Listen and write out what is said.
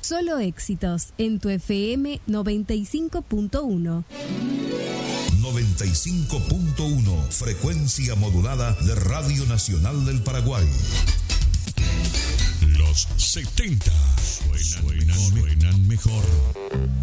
Solo éxitos en tu FM 95.1. 95.1, frecuencia modulada de Radio Nacional del Paraguay. Los 70 suenan mejor.